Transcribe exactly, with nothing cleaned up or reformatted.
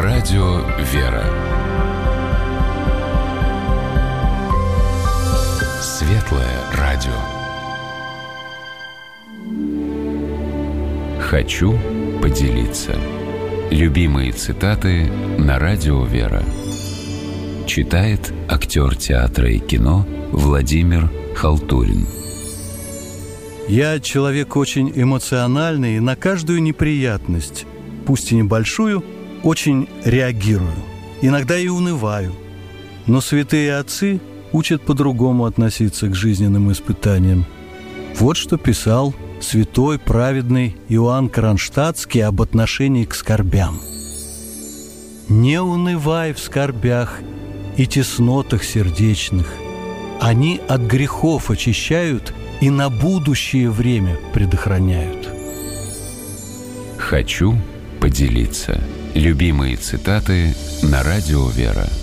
Радио «Вера». Светлое радио. Хочу поделиться. Любимые цитаты на Радио «Вера». Читает актер театра и кино Владимир Халтурин. Я человек очень эмоциональный и на каждую неприятность, пусть и небольшую, очень реагирую. Иногда и унываю. Но святые отцы учат по-другому относиться к жизненным испытаниям. Вот что писал святой праведный Иоанн Кронштадтский об отношении к скорбям. «Не унывай в скорбях и теснотах сердечных. Они от грехов очищают и на будущее время предохраняют». Хочу поделиться. Любимые цитаты на Радио «Вера».